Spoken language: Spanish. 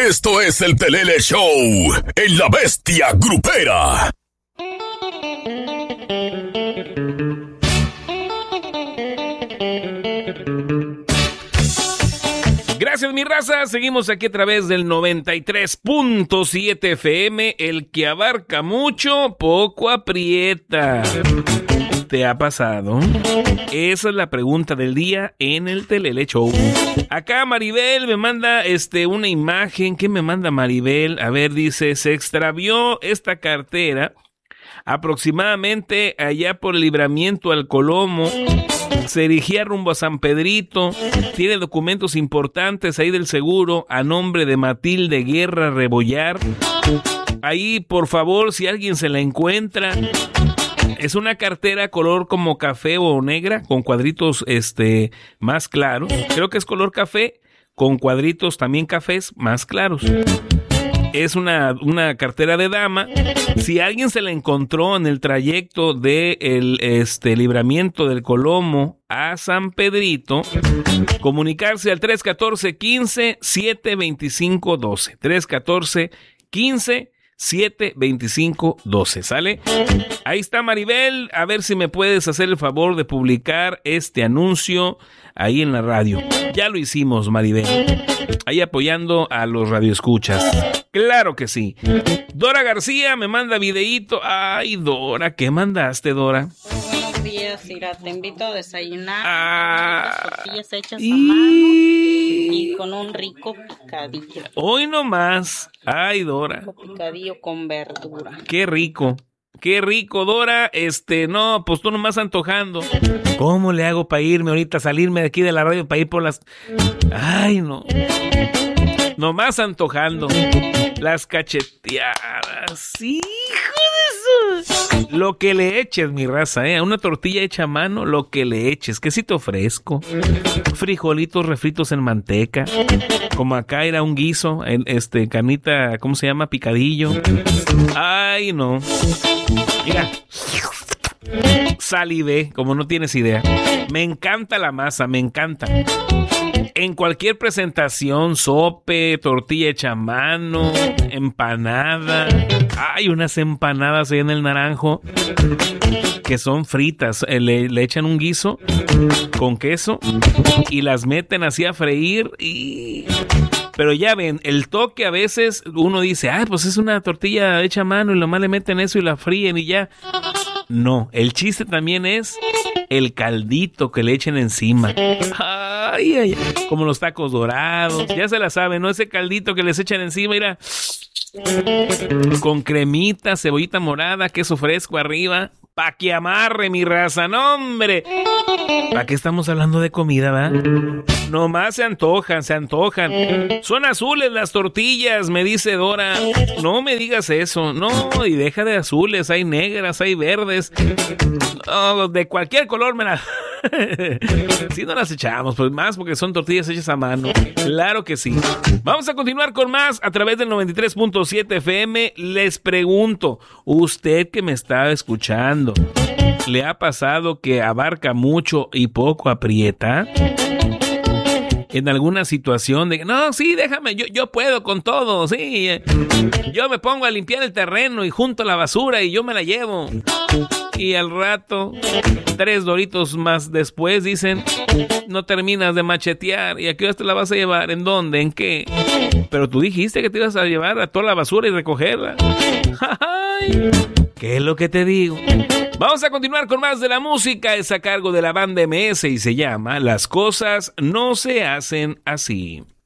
Esto es el Telele Show en La Bestia Grupera. Gracias, mi raza. Seguimos aquí a través del 93.7 FM. El que abarca mucho, poco aprieta. ¿Te ha pasado? Esa es la pregunta del día en el Telele Show. Acá Maribel me manda una imagen. ¿Qué me manda Maribel? A ver, dice, se extravió esta cartera aproximadamente allá por el Libramiento al Colomo. Se dirigía rumbo a San Pedrito. Tiene documentos importantes ahí del seguro a nombre de Matilde Guerra Rebollar. Ahí, por favor, si alguien se la encuentra. Es una cartera color como café o negra con cuadritos más claros. Creo que es color café con cuadritos también cafés más claros. Es una cartera de dama. Si alguien se la encontró en el trayecto de el Libramiento del Colomo a San Pedrito, comunicarse al 314-15-725-12. 314-15-725-12. ¿Sale? Ahí está Maribel. A ver si me puedes hacer el favor de publicar este anuncio ahí en la radio. Ya lo hicimos, Maribel. Ahí apoyando a los radioescuchas. Claro que sí. Dora García me manda videíto. Ay, Dora, ¿qué mandaste, Dora? Buenos días, Ira. Te invito a desayunar. Las tortillas hechas a mano y con un rico picadillo. Hoy nomás. Ay, Dora. Un picadillo con verdura. Qué rico. Qué rico, Dora. No, pues tú nomás antojando. ¿Cómo le hago para irme ahorita, salirme de aquí de la radio para ir por las... Ay, no. Nomás antojando. Las cacheteadas. Hijo de eso. Lo que le eches, mi raza, a una tortilla hecha a mano, lo que le eches. Quesito fresco. Frijolitos refritos en manteca. Como acá era un guiso. Carnita, ¿cómo se llama? Picadillo. Ay, no. Mira. Salivé, como no tienes idea. Me encanta la masa, me encanta. En cualquier presentación, sope, tortilla hecha a mano, empanada. Hay unas empanadas ahí en el Naranjo que son fritas. Le echan un guiso con queso y las meten así a freír y... Pero ya ven, el toque a veces uno dice, pues es una tortilla hecha a mano y nomás le meten eso y la fríen y ya. No, el chiste también es el caldito que le echen encima. Ay, ay, como los tacos dorados. Ya se la saben, ¿no? Ese caldito que les echan encima, mira. Con cremita, cebollita morada, queso fresco arriba. Pa' que amarre, mi raza, no, hombre. ¿Para qué estamos hablando de comida, va? Nomás se antojan, se antojan. Son azules las tortillas, me dice Dora. No me digas eso, no, y deja de azules, hay negras, hay verdes. Oh, de cualquier color me las... Si no las echamos, pues más porque son tortillas hechas a mano. Claro que sí. Vamos a continuar con más a través del 93.7 FM. Les pregunto, usted que me está escuchando, ¿le ha pasado que abarca mucho y poco aprieta? En alguna situación de no, sí, déjame, yo puedo con todo, sí. Yo me pongo a limpiar el terreno y junto la basura y yo me la llevo. Y al rato, 3 doritos más después dicen, no terminas de machetear. ¿Y a qué hora te la vas a llevar? ¿En dónde? ¿En qué? Pero tú dijiste que te ibas a llevar a toda la basura y recogerla. Ay, ¿qué es lo que te digo? Vamos a continuar con más de la música. Es a cargo de la banda MS y se llama Las cosas no se hacen así.